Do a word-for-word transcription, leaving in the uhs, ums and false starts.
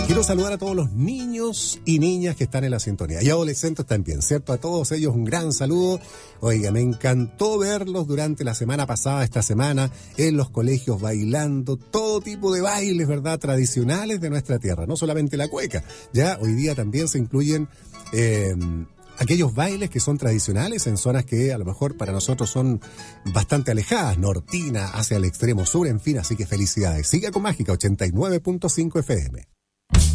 Quiero saludar a todos los niños y niñas que están en la sintonía. Y adolescentes también, ¿cierto? A todos ellos un gran saludo. Oiga, me encantó verlos durante la semana pasada, esta semana, en los colegios bailando todo tipo de bailes, ¿verdad? Tradicionales de nuestra tierra, no solamente la cueca. Ya hoy día también se incluyen eh, aquellos bailes que son tradicionales en zonas que a lo mejor para nosotros son bastante alejadas, Nortina, hacia el extremo sur, en fin, así que felicidades. Siga con Mágica ochenta y nueve punto cinco F M.